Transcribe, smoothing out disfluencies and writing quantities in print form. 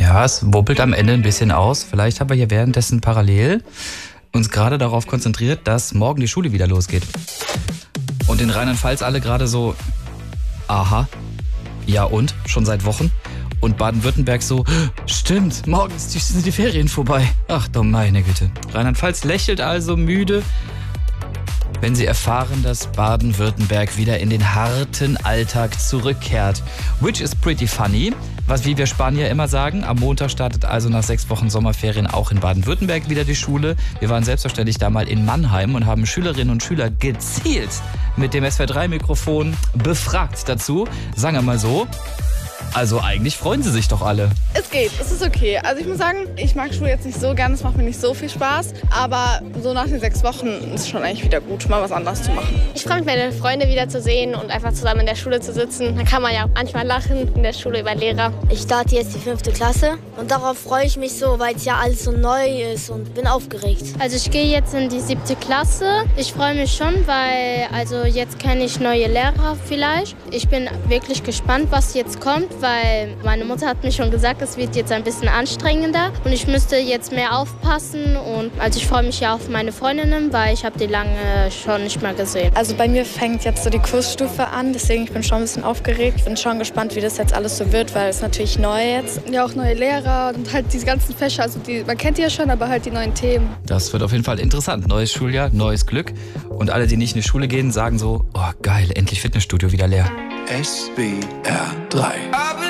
Ja, es wuppelt am Ende ein bisschen aus. Vielleicht haben wir hier währenddessen parallel uns gerade darauf konzentriert, dass morgen die Schule wieder losgeht. Und in Rheinland-Pfalz alle gerade so, aha, ja und, schon seit Wochen. Und Baden-Württemberg so, stimmt, morgen sind die Ferien vorbei. Ach du meine Güte. Rheinland-Pfalz lächelt also müde, wenn sie erfahren, dass Baden-Württemberg wieder in den harten Alltag zurückkehrt. Which is pretty funny. Was, wie wir Spanier immer sagen, am Montag startet also nach 6 Wochen Sommerferien auch in Baden-Württemberg wieder die Schule. Wir waren selbstverständlich da mal in Mannheim und haben Schülerinnen und Schüler gezielt mit dem SWR3-Mikrofon befragt dazu. Sagen wir mal so. Also eigentlich freuen sie sich doch alle. Es geht, es ist okay. Also ich muss sagen, ich mag Schule jetzt nicht so gern, es macht mir nicht so viel Spaß. Aber so nach den 6 Wochen ist es schon eigentlich wieder gut, mal was anderes zu machen. Ich freue mich, meine Freunde wieder zu sehen und einfach zusammen in der Schule zu sitzen. Da kann man ja manchmal lachen in der Schule über Lehrer. Ich starte jetzt die 5. Klasse und darauf freue ich mich so, weil es ja alles so neu ist und bin aufgeregt. Also ich gehe jetzt in die 7. Klasse. Ich freue mich schon, weil also jetzt kenne ich neue Lehrer vielleicht. Ich bin wirklich gespannt, was jetzt kommt, weil meine Mutter hat mir schon gesagt, es wird jetzt ein bisschen anstrengender und ich müsste jetzt mehr aufpassen. Und also ich freue mich ja auf meine Freundinnen, weil ich habe die lange schon nicht mehr gesehen. Also bei mir fängt jetzt so die Kursstufe an, deswegen ich bin schon ein bisschen aufgeregt. Bin schon gespannt, wie das jetzt alles so wird, weil es natürlich neu jetzt. Ja, auch neue Lehrer und halt diese ganzen Fächer, also man kennt die ja schon, aber halt die neuen Themen. Das wird auf jeden Fall interessant. Neues Schuljahr, neues Glück. Und alle, die nicht in die Schule gehen, sagen so, oh geil, endlich Fitnessstudio wieder leer. SWR 3